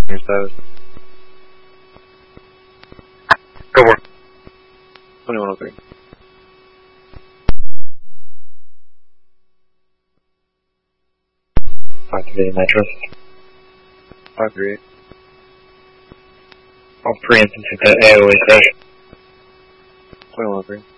Here's those. Go for it. 2103. Activating nitrous. 538. All pre-instance into AOA session. 2103.